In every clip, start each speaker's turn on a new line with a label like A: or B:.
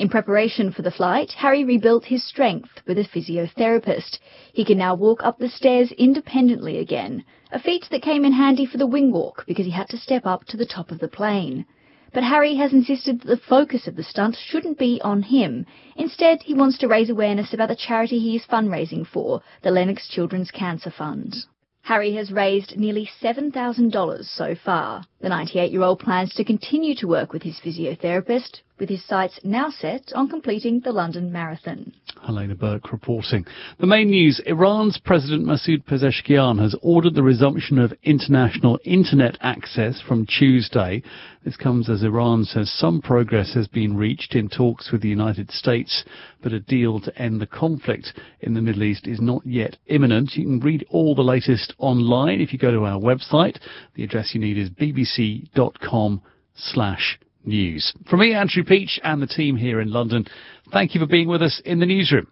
A: In preparation for the flight, Harry rebuilt his strength with a physiotherapist. He can now walk up the stairs independently again, a feat that came in handy for the wing walk because he had to step up to the top of the plane. But Harry has insisted that the focus of the stunt shouldn't be on him. Instead, he wants to raise awareness about the charity he is fundraising for, the Lennox Children's Cancer Fund. Harry has raised nearly $7,000 so far. The 98-year-old plans to continue to work with his physiotherapist, with his sights now set on completing the London Marathon.
B: Helena Burke reporting. The main news, Iran's President Masoud Pezeshkian has ordered the resumption of international internet access from Tuesday. This comes as Iran says some progress has been reached in talks with the United States, but a deal to end the conflict in the Middle East is not yet imminent. You can read all the latest online if you go to our website. The address you need is bbc.com/news. From me, Andrew Peach, and the team here in London, thank you for being with us in the newsroom.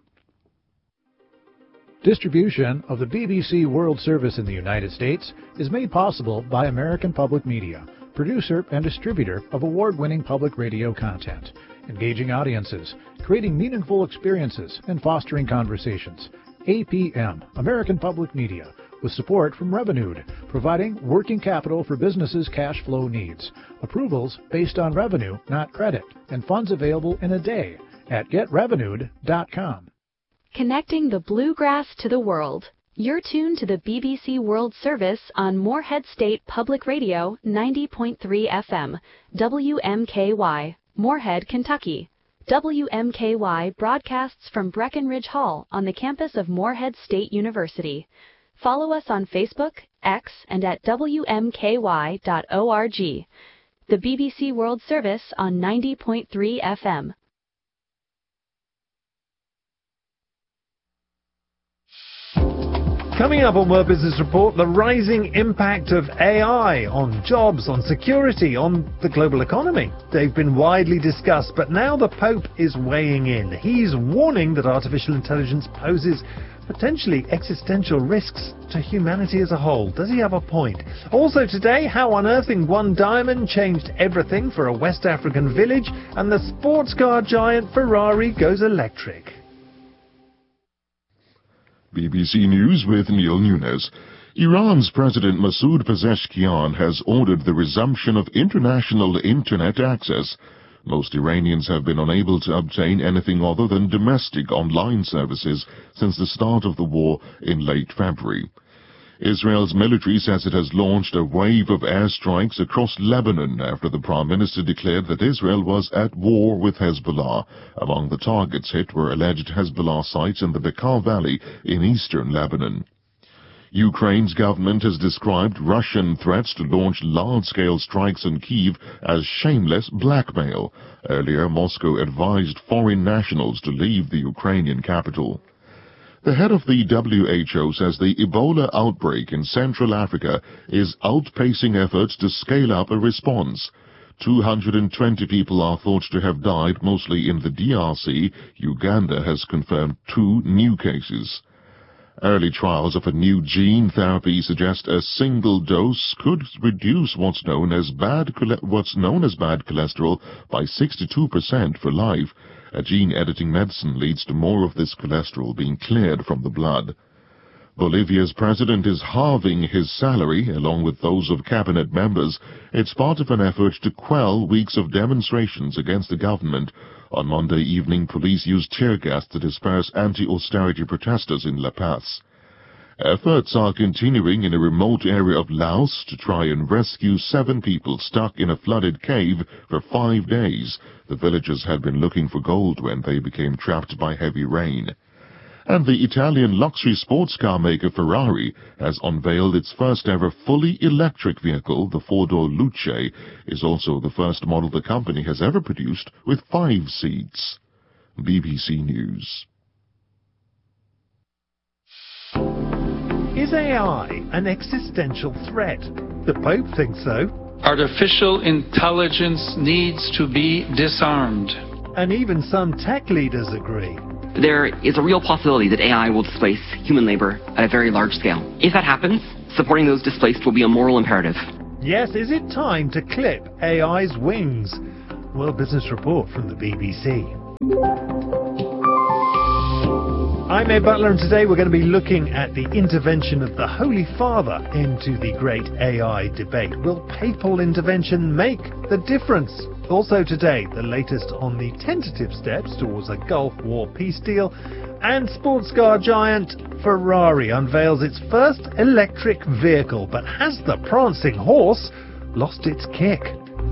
C: Distribution of the BBC World Service in the United States is made possible by American Public Media, producer and distributor of award-winning public radio content, engaging audiences, creating meaningful experiences, and fostering conversations. APM, American Public Media, with support from Revenued, providing working capital for businesses' cash flow needs. Approvals based on revenue, not credit, and funds available in a day at getrevenued.com.
D: Connecting the bluegrass to the world. You're tuned to the BBC World Service on Moorhead State Public Radio 90.3 FM, WMKY, Moorhead, Kentucky. WMKY broadcasts from Breckenridge Hall on the campus of Moorhead State University. Follow us on Facebook, X, and at WMKY.org. The BBC World Service on 90.3 FM.
E: Coming up on World Business Report, the rising impact of AI on jobs, on security, on the global economy. They've been widely discussed, but now the Pope is weighing in. He's warning that artificial intelligence poses potentially existential risks to humanity as a whole. Does he have a point? Also today, how unearthing one diamond changed everything for a West African village, and the sports car giant Ferrari goes electric.
F: BBC News with Neil Nunes. Iran's President Masoud Pezeshkian has ordered the resumption of international internet access. Most Iranians have been unable to obtain anything other than domestic online services since the start of the war in late February. Israel's military says it has launched a wave of airstrikes across Lebanon after the Prime Minister declared that Israel was at war with Hezbollah. Among the targets hit were alleged Hezbollah sites in the Bekaa Valley in eastern Lebanon. Ukraine's government has described Russian threats to launch large-scale strikes on Kyiv as shameless blackmail. Earlier, Moscow advised foreign nationals to leave the Ukrainian capital. The head of the WHO says the Ebola outbreak in Central Africa is outpacing efforts to scale up a response. 220 people are thought to have died, mostly in the DRC. Uganda has confirmed 2 new cases. Early trials of a new gene therapy suggest a single dose could reduce what's known as bad cholesterol by 62% for life. A gene-editing medicine leads to more of this cholesterol being cleared from the blood. Bolivia's president is halving his salary, along with those of cabinet members. It's part of an effort to quell weeks of demonstrations against the government. On Monday evening, police used tear gas to disperse anti-austerity protesters in La Paz. Efforts are continuing in a remote area of Laos to try and rescue 7 people stuck in a flooded cave for 5 days. The villagers had been looking for gold when they became trapped by heavy rain. And the Italian luxury sports car maker Ferrari has unveiled its first-ever fully electric vehicle. The 4-door Luce is also the first model the company has ever produced with 5 seats. BBC News.
E: Is AI an existential threat? The Pope thinks so.
G: Artificial intelligence needs to be disarmed.
E: And even some tech leaders agree.
H: There is a real possibility that AI will displace human labor at a very large scale. If that happens, supporting those displaced will be a moral imperative.
E: Yes, is it time to clip AI's wings? World Business Report from the BBC. I'm Ed Butler, and today we're going to be looking at the intervention of the Holy Father into the great AI debate. Will papal intervention make the difference? Also today, the latest on the tentative steps towards a Gulf War peace deal, and sports car giant Ferrari unveils its first electric vehicle. But has the prancing horse lost its kick?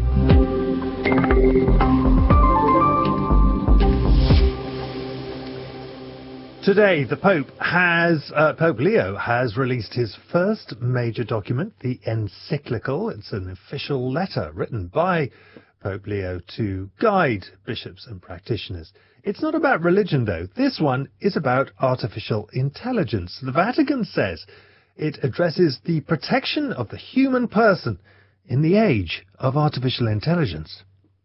E: Today, the Pope Leo has released his first major document, the encyclical. It's an official letter written by Pope Leo to guide bishops and practitioners. It's not about religion, though. This one is about artificial intelligence. The Vatican says it addresses the protection of the human person in the age of artificial intelligence.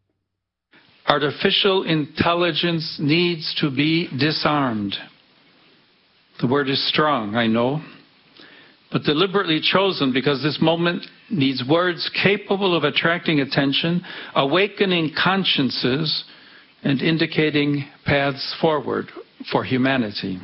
G: Artificial intelligence needs to be disarmed. The word is strong, I know, but deliberately chosen because this moment needs words capable of attracting attention, awakening consciences, and indicating paths forward for humanity.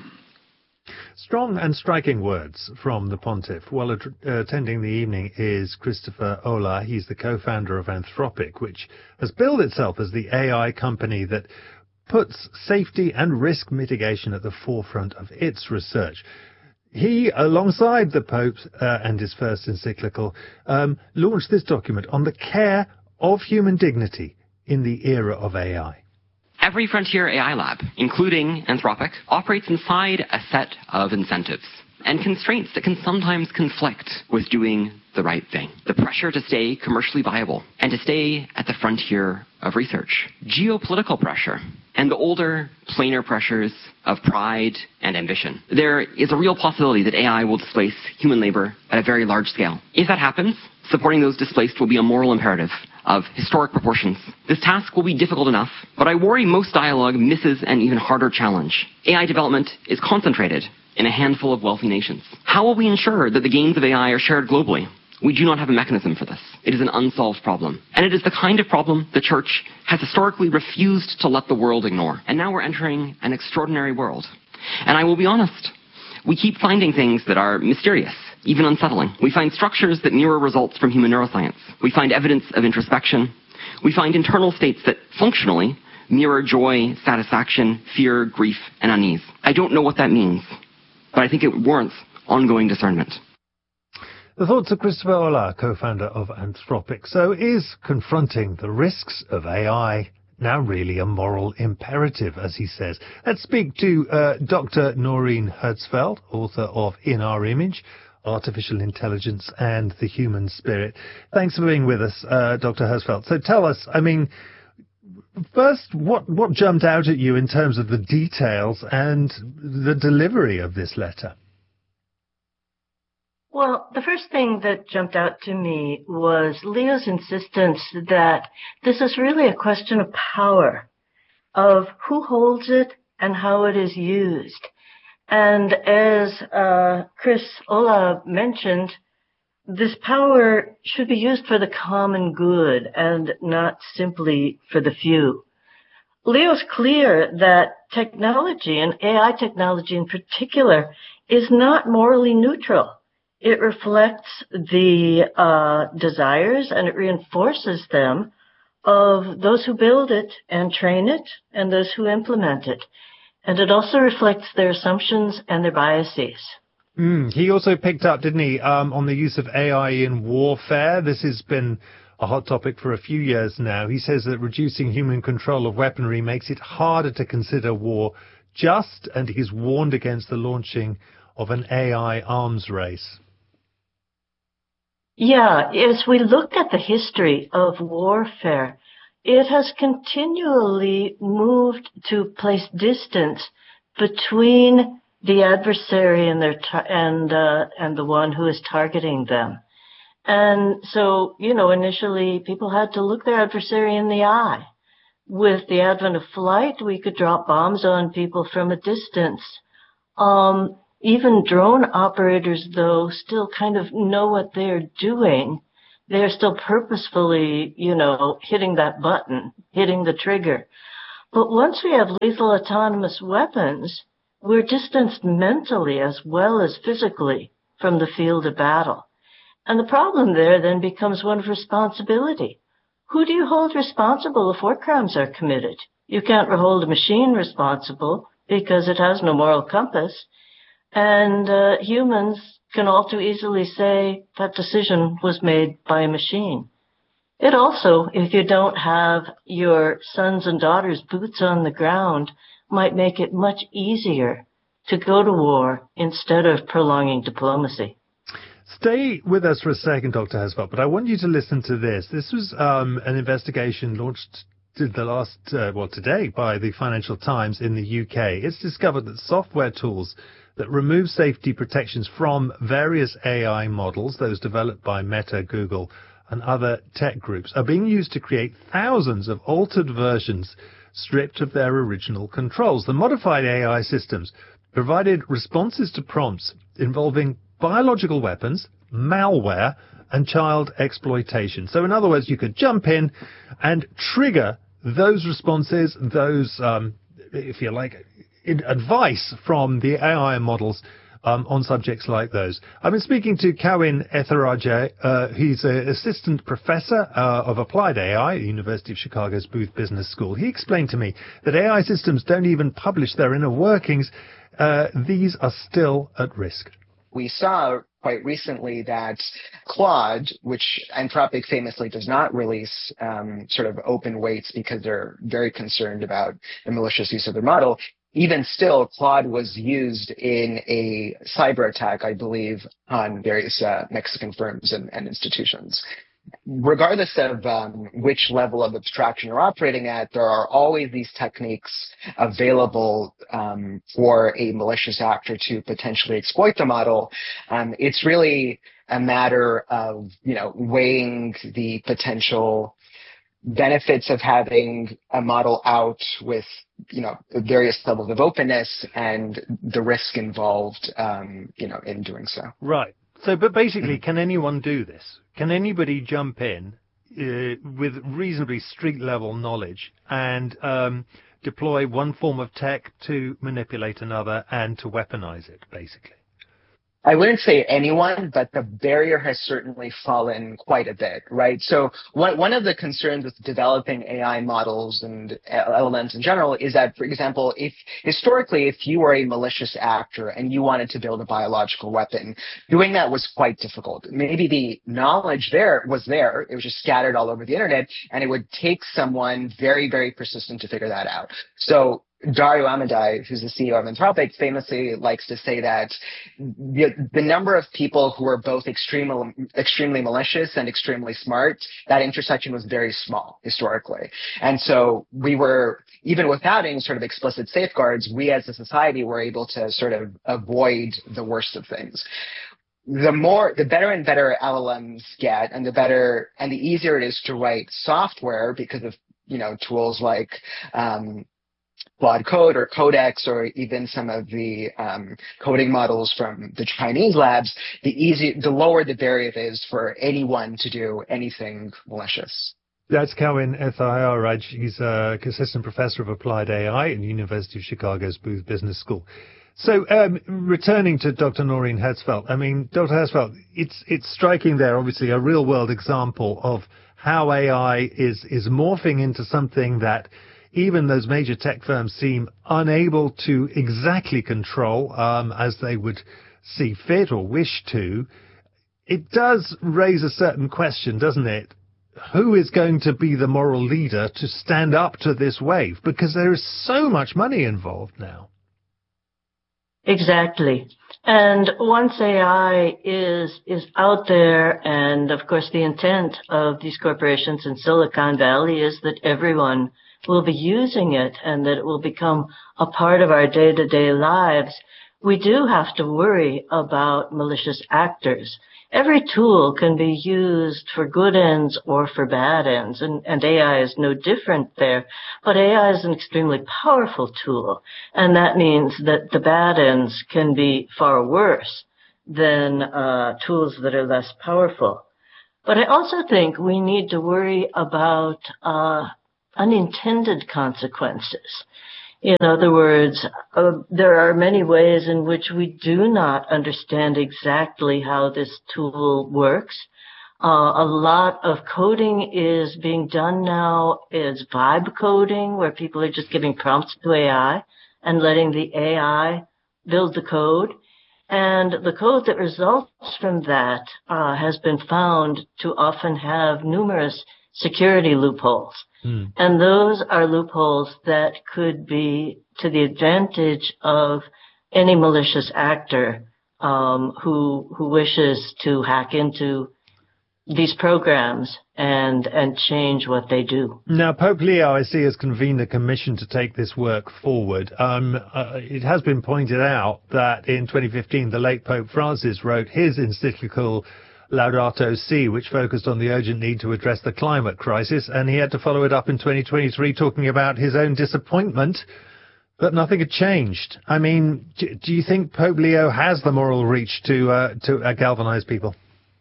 E: Strong and striking words from the Pontiff. While attending the evening is Christopher Olah. He's the co-founder of Anthropic, which has billed itself as the AI company that puts safety and risk mitigation at the forefront of its research. He, alongside the Pope and his first encyclical, launched this document on the care of human dignity in the era of AI.
H: Every frontier AI lab, including Anthropic, operates inside a set of incentives and constraints that can sometimes conflict with doing the right thing. The pressure to stay commercially viable and to stay at the frontier of research. Geopolitical pressure and the older, plainer pressures of pride and ambition. There is a real possibility that AI will displace human labor at a very large scale. If that happens, supporting those displaced will be a moral imperative of historic proportions. This task will be difficult enough, but I worry most dialogue misses an even harder challenge. AI development is concentrated in a handful of wealthy nations. How will we ensure that the gains of AI are shared globally? We do not have a mechanism for this. It is an unsolved problem. And it is the kind of problem the Church has historically refused to let the world ignore. And now we're entering an extraordinary world. And I will be honest, we keep finding things that are mysterious, even unsettling. We find structures that mirror results from human neuroscience. We find evidence of introspection. We find internal states that functionally mirror joy, satisfaction, fear, grief, and unease. I don't know what that means, but I think it warrants ongoing discernment.
E: The thoughts of Christopher Olah, co-founder of Anthropic. So is confronting the risks of AI now really a moral imperative, as he says? Let's speak to Dr. Noreen Hertzfeld, author of In Our Image, Artificial Intelligence and the Human Spirit. Thanks for being with us, Dr. Hertzfeld. So tell us, first, what jumped out at you in terms of the details and the delivery of this letter?
I: Well, the first thing that jumped out to me was Leo's insistence that this is really a question of power, of who holds it and how it is used. And as Chris Olah mentioned, this power should be used for the common good and not simply for the few. Leo's clear that technology, and AI technology in particular, is not morally neutral. It reflects the desires and it reinforces them of those who build it and train it and those who implement it. And it also reflects their assumptions and their biases.
E: He also picked up, didn't he, on the use of AI in warfare. This has been a hot topic for a few years now. He says that reducing human control of weaponry makes it harder to consider war just, and he's warned against the launching of an AI arms race.
I: Yeah, as we look at the history of warfare, it has continually moved to place distance between the adversary and the one who is targeting them. And so, initially people had to look their adversary in the eye. With the advent of flight, we could drop bombs on people from a distance. Even drone operators, though, still kind of know what they're doing. They're still purposefully, hitting that button, hitting the trigger. But once we have lethal autonomous weapons, we're distanced mentally as well as physically from the field of battle. And the problem there then becomes one of responsibility. Who do you hold responsible if war crimes are committed? You can't hold a machine responsible because it has no moral compass. And humans can all too easily say that decision was made by a machine. It also, if you don't have your sons and daughters' boots on the ground, might make it much easier to go to war instead of prolonging diplomacy.
E: Stay with us for a second, Dr. Hersfeld, but I want you to listen to this. This was an investigation launched today by the Financial Times in the UK. It's discovered that software tools that remove safety protections from various AI models, those developed by Meta, Google, and other tech groups, are being used to create thousands of altered versions stripped of their original controls. The modified AI systems provided responses to prompts involving biological weapons, malware, and child exploitation. So in other words, you could jump in and trigger those responses, those, if you like, advice from the AI models on subjects like those. I've been speaking to Kawin Ethirajah. He's an assistant professor of applied AI at the University of Chicago's Booth Business School. He explained to me that AI systems don't even publish their inner workings. These are still at risk.
J: We saw quite recently that Claude, which Anthropic famously does not release sort of open weights because they're very concerned about the malicious use of their model, even still, Claude was used in a cyber attack, I believe, on various Mexican firms and institutions. Regardless of which level of abstraction you're operating at, there are always these techniques available for a malicious actor to potentially exploit the model. It's really a matter of, weighing the potential benefits of having a model out with, various levels of openness and the risk involved, in doing so.
E: Right. So, but basically, can anyone do this? Can anybody jump in with reasonably street-level knowledge and deploy one form of tech to manipulate another and to weaponize it, basically?
J: I wouldn't say anyone, but the barrier has certainly fallen quite a bit, right? So one of the concerns with developing AI models and LLMs in general is that, for example, if you were a malicious actor and you wanted to build a biological weapon, doing that was quite difficult. Maybe the knowledge it was just scattered all over the internet, and it would take someone very, very persistent to figure that out. So Dario Amodei, who's the CEO of Anthropic, famously likes to say that the number of people who are both extremely malicious and extremely smart, that intersection was very small historically. And so we were, even without any sort of explicit safeguards, we as a society were able to sort of avoid the worst of things. The better and better LLMs get, and the easier it is to write software because of, tools like, Claude Code or Codex, or even some of the coding models from the Chinese labs, the lower the barrier is for anyone to do anything malicious.
E: That's Kawin Ethirajah. He's an assistant professor of applied AI at the University of Chicago's Booth Business School. So, returning to Dr. Noreen Herzfeld, Dr. Herzfeld, it's striking there, obviously, a real-world example of how AI is morphing into something that even those major tech firms seem unable to exactly control as they would see fit or wish to. It does raise a certain question, doesn't it? Who is going to be the moral leader to stand up to this wave? Because there is so much money involved now.
I: Exactly. And once AI is out there, and of course the intent of these corporations in Silicon Valley is that everyone will be using it and that it will become a part of our day-to-day lives, we do have to worry about malicious actors. Every tool can be used for good ends or for bad ends, and AI is no different there. But AI is an extremely powerful tool, and that means that the bad ends can be far worse than tools that are less powerful. But I also think we need to worry about unintended consequences. In other words, there are many ways in which we do not understand exactly how this tool works. A lot of coding is being done now is vibe coding, where people are just giving prompts to AI and letting the AI build the code. And the code that results from that has been found to often have numerous security loopholes. And those are loopholes that could be to the advantage of any malicious actor who wishes to hack into these programs and change what they do.
E: Now, Pope Leo, I see, has convened a commission to take this work forward. It has been pointed out that in 2015, the late Pope Francis wrote his encyclical Laudato Si, which focused on the urgent need to address the climate crisis, and he had to follow it up in 2023 talking about his own disappointment, but nothing had changed. I mean, do you think Pope Leo has the moral reach to galvanize people?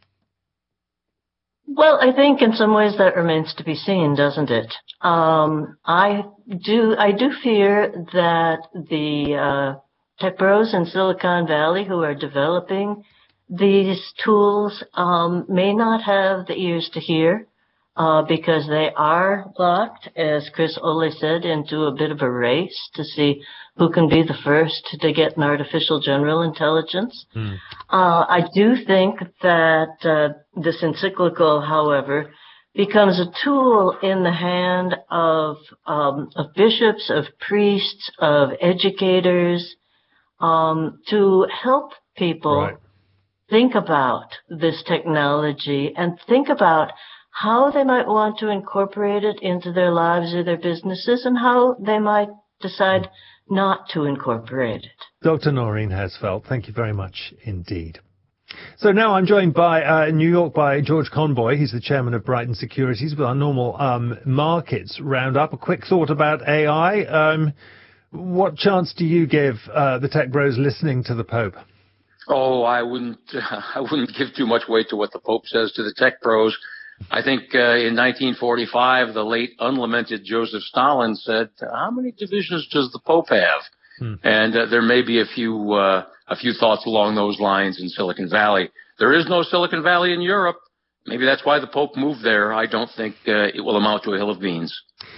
I: Well, I think in some ways that remains to be seen, doesn't it? I do fear that the tech bros in Silicon Valley who are developing these tools may not have the ears to hear because they are locked, as Chris Ole said, into a bit of a race to see who can be the first to get an artificial general intelligence. I do think that this encyclical, however, becomes a tool in the hand of bishops, of priests, of educators, to help people think about this technology and think about how they might want to incorporate it into their lives or their businesses and how they might decide not to incorporate it.
E: Dr. Noreen Herzfeld, thank you very much indeed. So now I'm joined by New York by George Conboy. He's the chairman of Brighton Securities with our normal markets roundup. A quick thought about AI. What chance do you give the tech bros listening to the Pope?
K: Oh, I wouldn't give too much weight to what the Pope says to the tech pros. I think in 1945, the late unlamented Joseph Stalin said, "How many divisions does the Pope have?" And there may be a few thoughts along those lines in Silicon Valley. There is no Silicon Valley in Europe. Maybe that's why the Pope moved there. I don't think it will amount to a hill of beans.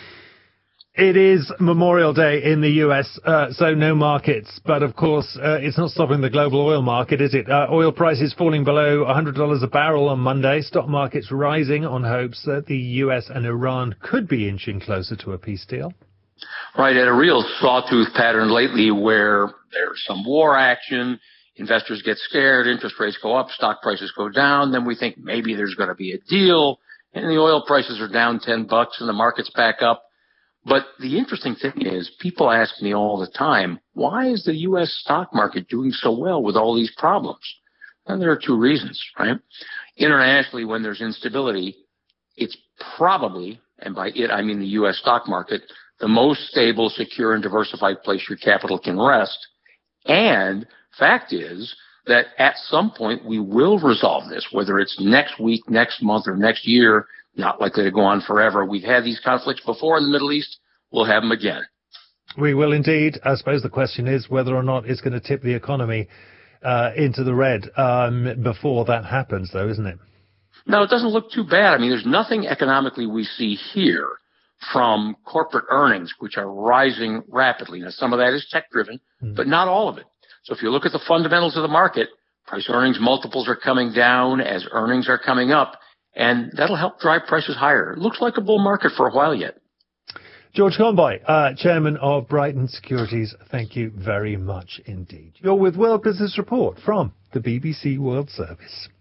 E: It is Memorial Day in the US, so no markets. But, of course, it's not stopping the global oil market, is it? Oil prices falling below $100 a barrel on Monday. Stock markets rising on hopes that the US and Iran could be inching closer to a peace deal.
K: Right, at a real sawtooth pattern lately where there's some war action, investors get scared, interest rates go up, stock prices go down, then we think maybe there's going to be a deal, and the oil prices are down $10 and the market's back up. But the interesting thing is, people ask me all the time, why is the U.S. stock market doing so well with all these problems? And there are two reasons, right? Internationally, when there's instability, it's probably, and by it I mean the U.S. stock market, the most stable, secure, and diversified place your capital can rest. And fact is that at some point we will resolve this, whether it's next week, next month, or next year. Not likely to go on forever. We've had these conflicts before in the Middle East. We'll have them again.
E: We will indeed. I suppose the question is whether or not it's going to tip the economy into the red before that happens, though, isn't it?
K: No, it doesn't look too bad. I mean, there's nothing economically we see here from corporate earnings, which are rising rapidly. Now, some of that is tech-driven, but not all of it. So if you look at the fundamentals of the market, price-earnings multiples are coming down as earnings are coming up. And that'll help drive prices higher. It looks like a bull market for a while yet.
E: George Conboy, chairman of Brighton Securities, thank you very much indeed. You're with World Business Report from the BBC World Service.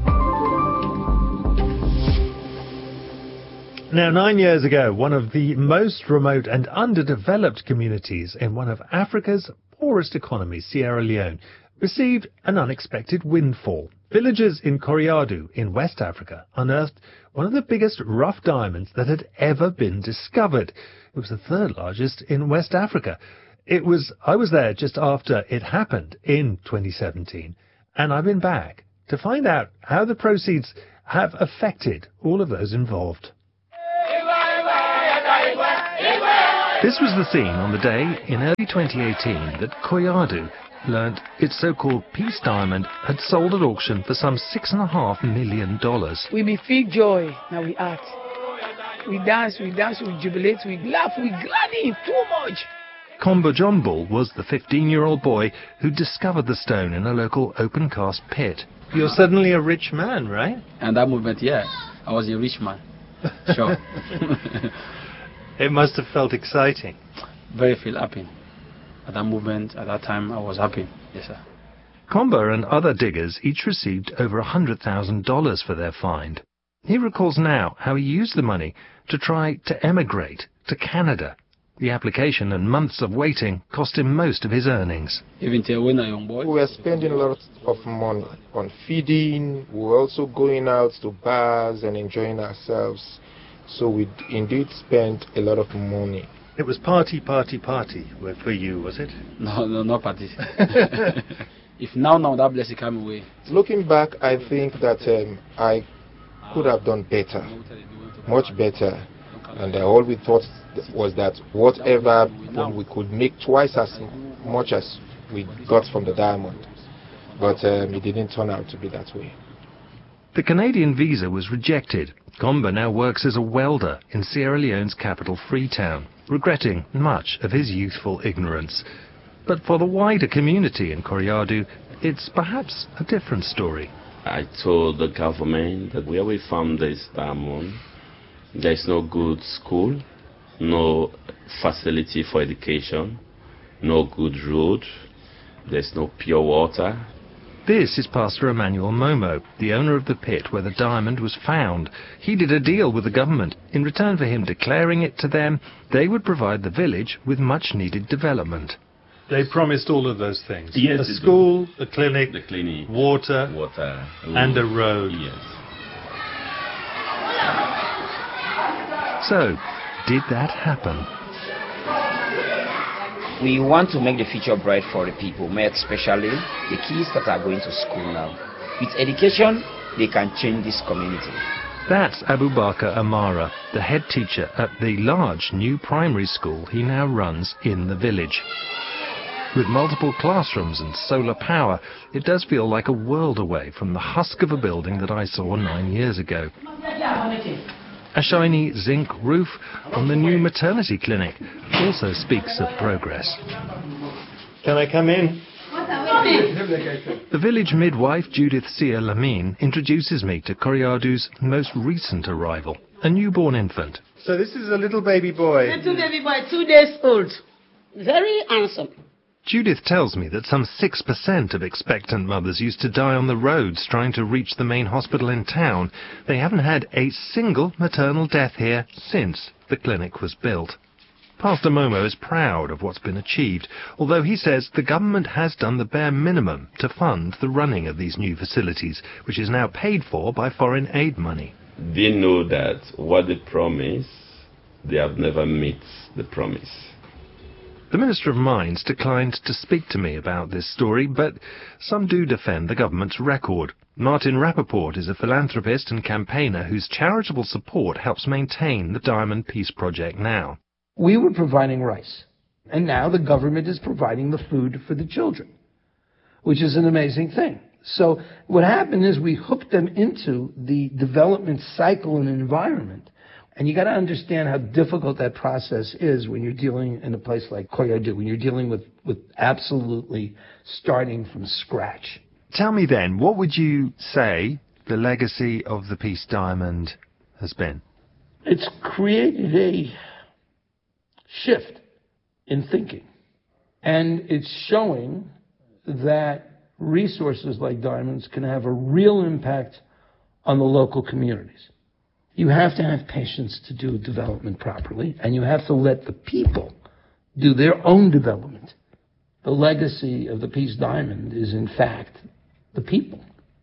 E: Now, 9 years ago, one of the most remote and underdeveloped communities in one of Africa's poorest economies, Sierra Leone, received an unexpected windfall. Villagers in Koriadu in West Africa unearthed one of the biggest rough diamonds that had ever been discovered. It was the third largest in West Africa. I was there just after it happened in 2017, and I've been back to find out how the proceeds have affected all of those involved. This was the scene on the day in early 2018 that Koyadu learned its so-called Peace Diamond had sold at auction for some $6.5 million.
L: We feel joy, now we act. We dance, we jubilate, we laugh, we gladden too much.
E: Komba John Bull was the 15-year-old boy who discovered the stone in a local open-cast pit. You're suddenly a rich man, right?
M: And that movement, yeah, I was a rich man. Sure.
E: It must have felt exciting.
M: Very feel happy. At that movement, at that time, I was happy. Yes, sir.
E: Komba and other diggers each received over $100,000 for their find. He recalls now how he used the money to try to emigrate to Canada. The application and months of waiting cost him most of his earnings.
M: Even till when a young boy,
N: we were spending a lot of money on feeding. We were also going out to bars and enjoying ourselves. So we indeed spent a lot of money.
E: It was party for you, was it?
M: No party. If now that blessing came away.
N: Looking back, I think that I could have done better, much better. And all we thought was that whatever we could make twice as much as we got from the diamond. But it didn't turn out to be that way.
E: The Canadian visa was rejected. Komba now works as a welder in Sierra Leone's capital, Freetown, regretting much of his youthful ignorance. But for the wider community in Koyadu, it's perhaps a different story.
O: I told the government that where we found this diamond, there's no good school, no facility for education, no good road, there's no pure water.
E: This is Pastor Emmanuel Momo, the owner of the pit where the diamond was found. He did a deal with the government. In return for him declaring it to them, they would provide the village with much-needed development. They promised all of those things.
O: Yes,
E: a school, a clinic, water, and a road.
O: Yes.
E: So, did that happen?
P: We want to make the future bright for the people, especially the kids that are going to school now. With education, they can change this community.
E: That's Abubakar Amara, the head teacher at the large new primary school he now runs in the village. With multiple classrooms and solar power, it does feel like a world away from the husk of a building that I saw 9 years ago. A shiny zinc roof on the new maternity clinic also speaks of progress. Can I come in? The village midwife, Judith Sia Lamine, introduces me to Koryadu's most recent arrival, a newborn infant.
N: So this is a little baby boy.
L: Little baby boy, 2 days old. Very handsome.
E: Judith tells me that some 6% of expectant mothers used to die on the roads trying to reach the main hospital in town. They haven't had a single maternal death here since the clinic was built. Pastor Momo is proud of what's been achieved, although he says the government has done the bare minimum to fund the running of these new facilities, which is now paid for by foreign aid money.
O: They know that what they promise, they have never met the promise.
E: The Minister of Mines declined to speak to me about this story, but some do defend the government's record. Martin Rappaport is a philanthropist and campaigner whose charitable support helps maintain the Diamond Peace Project now.
Q: We were providing rice, and now the government is providing the food for the children, which is an amazing thing. So what happened is we hooked them into the development cycle and environment. And you got to understand how difficult that process is when you're dealing in a place like Koyadu, when you're dealing with absolutely starting from scratch.
E: Tell me then, what would you say the legacy of the Peace Diamond has been?
Q: It's created a shift in thinking. And it's showing that resources like diamonds can have a real impact on the local communities. You have to have patience to do development properly, and you have to let the people do their own development. The legacy of the Peace Diamond is, in fact, the people.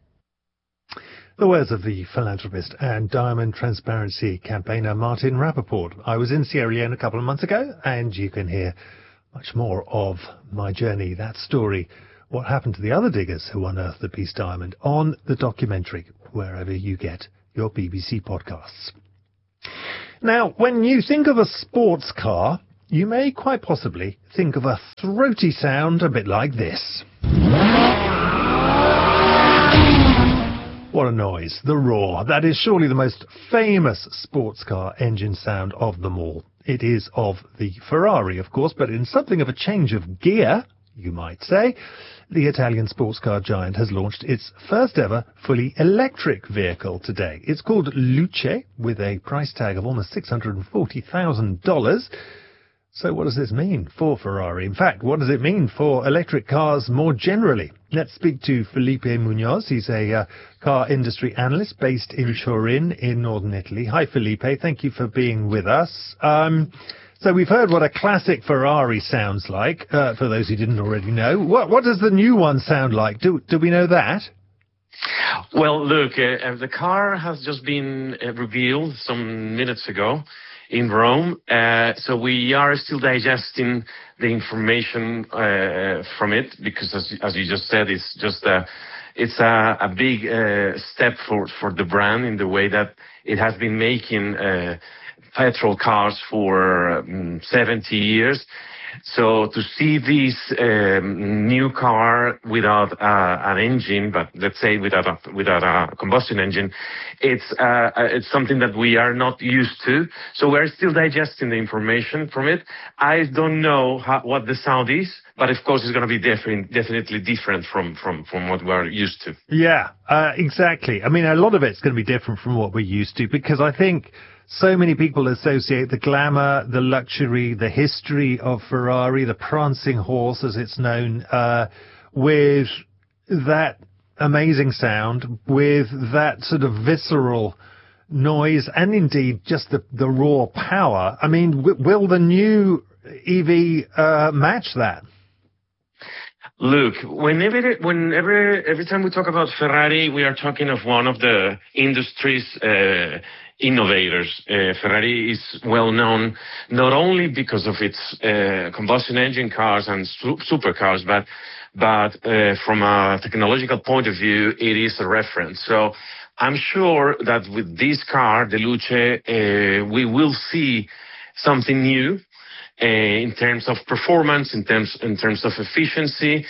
E: The words of the philanthropist and diamond transparency campaigner Martin Rappaport. I was in Sierra Leone a couple of months ago, and you can hear much more of my journey, that story, what happened to the other diggers who unearthed the Peace Diamond, on the documentary, wherever you get your BBC podcasts. Now, when you think of a sports car, you may quite possibly think of a throaty sound a bit like this. What a noise. The roar. That is surely the most famous sports car engine sound of them all. It is of the Ferrari, of course, but in something of a change of gear, you might say, the Italian sports car giant has launched its first ever fully electric vehicle today. It's called Luce, with a price tag of almost $640,000. So what does this mean for Ferrari? In fact, what does it mean for electric cars more generally? Let's speak to Felipe Munoz. He's a car industry analyst based in Turin in northern Italy. Hi, Felipe. Thank you for being with us. So we've heard what a classic Ferrari sounds like, for those who didn't already know. What does the new one sound like? Do we know that?
R: Well, look, the car has just been revealed some minutes ago in Rome, so we are still digesting the information from it, because as you just said, it's just a big step for the brand in the way that it has been making petrol cars for 70 years. So to see this new car without an engine, but let's say without a combustion engine, it's something that we are not used to. So we're still digesting the information from it. I don't know what the sound is, but of course it's going to be definitely different from what we're used to.
E: Yeah, exactly. I mean, a lot of it's going to be different from what we're used to, because I think so many people associate the glamour, the luxury, the history of Ferrari, the prancing horse as it's known, with that amazing sound, with that sort of visceral noise, and indeed just the raw power. I mean, will the new EV match that?
R: Look, every time we talk about Ferrari, we are talking of one of the industry's innovators. Ferrari is well known not only because of its combustion engine cars and supercars, but from a technological point of view, it is a reference. So I'm sure that with this car, the Luce, we will see something new. In terms of performance, in terms of efficiency,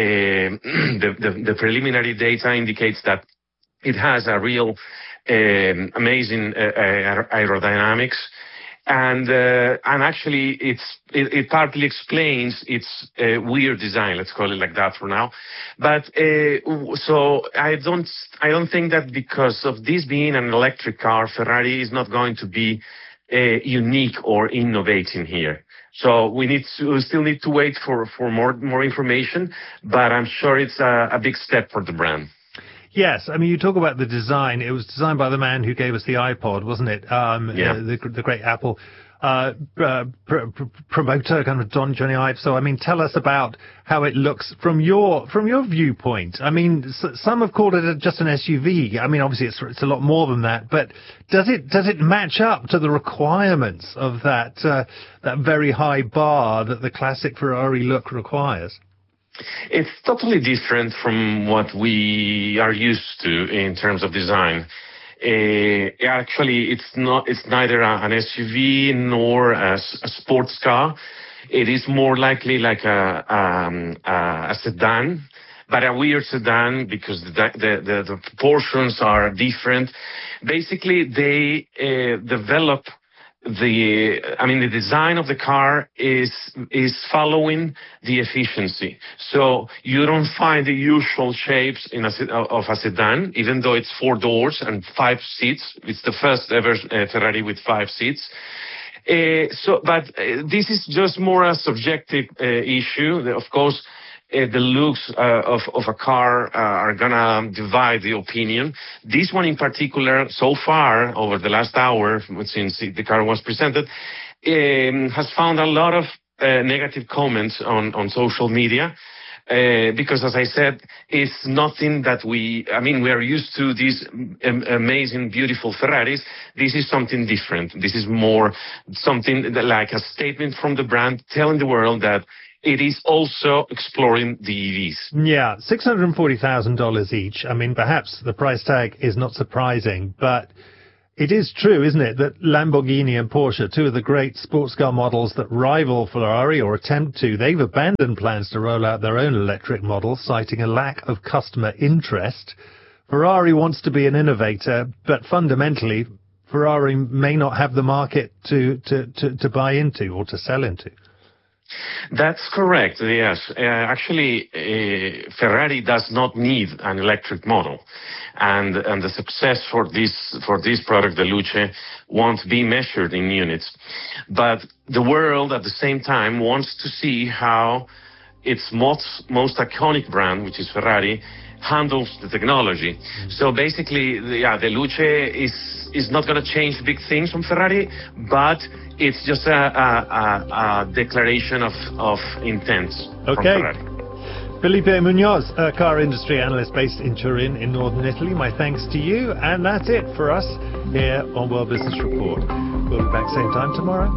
R: the preliminary data indicates that it has a real amazing aerodynamics, and actually it partly explains its weird design. Let's call it like that for now. But so I don't think that because of this being an electric car, Ferrari is not going to be unique or innovating here. So we still need to wait for more information, but I'm sure it's a big step for the brand.
E: Yes, I mean, you talk about the design. It was designed by the man who gave us the iPod, wasn't it? Yeah. The great Apple promoter, kind of Johnny Ive. So, I mean, tell us about how it looks from your viewpoint. I mean, some have called it just an SUV. I mean, obviously it's a lot more than that. But does it match up to the requirements of that very high bar that the classic Ferrari look requires?
R: It's totally different from what we are used to in terms of design. Actually, it's neither an SUV nor a sports car. It is more likely like a sedan, but a weird sedan because the proportions are different. Basically, they develop the design of the car is following the efficiency. So you don't find the usual shapes of a sedan, even though it's 4 doors and 5 seats. It's the first ever Ferrari with 5 seats. But this is just more a subjective issue. Of course, the looks of a car are gonna divide the opinion. This one in particular, so far, over the last hour, since the car was presented, has found a lot of negative comments on social media. Because, as I said, it's nothing that we are used to these amazing, beautiful Ferraris. This is something different. This is more something like a statement from the brand telling the world that it is also exploring the EVs.
E: Yeah, $640,000 each. I mean, perhaps the price tag is not surprising, but It is true, isn't it, that Lamborghini and Porsche, two of the great sports car models that rival Ferrari or attempt to, they've abandoned plans to roll out their own electric models, citing a lack of customer interest. Ferrari wants to be an innovator, but fundamentally, Ferrari may not have the market to buy into or to sell into.
R: That's correct, yes. Actually, Ferrari does not need an electric model. And the success for this product, the Luce, won't be measured in units. But the world, at the same time, wants to see how its most iconic brand, which is Ferrari, handles the technology. So basically, the Luce is not going to change big things from Ferrari, but it's just a declaration of intent from Ferrari.
E: Felipe Munoz, a car industry analyst based in Turin in northern Italy, my thanks to you. And that's it for us here on World Business Report. We'll be back same time tomorrow.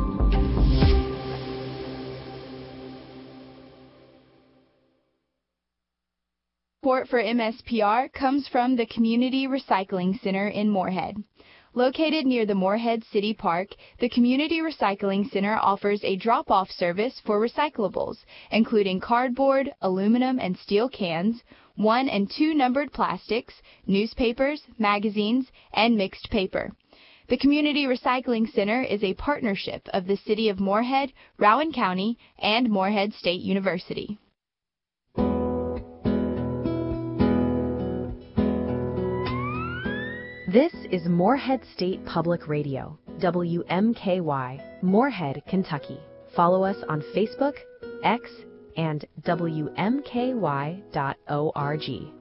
S: Support for MSPR comes from the Community Recycling Center in Moorhead. Located near the Moorhead City Park, the Community Recycling Center offers a drop-off service for recyclables, including cardboard, aluminum and steel cans, 1 and 2 numbered plastics, newspapers, magazines, and mixed paper. The Community Recycling Center is a partnership of the City of Moorhead, Rowan County, and Moorhead State University.
D: This is Moorhead State Public Radio, WMKY, Moorhead, Kentucky. Follow us on Facebook, X, and WMKY.org.